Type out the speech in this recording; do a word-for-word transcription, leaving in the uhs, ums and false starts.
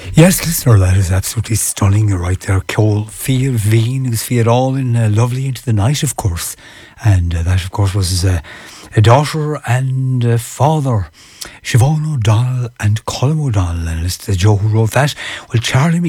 Yes, listener, that is absolutely stunning. You're right there. Cole Fia Veen, who's Fiat all in uh, Lovely Into the Night, of course. And uh, that, of course, was uh, a daughter and uh, father, Siobhan O'Donnell and Colm O'Donnell. And it's uh, Joe who wrote that. Well, Charlie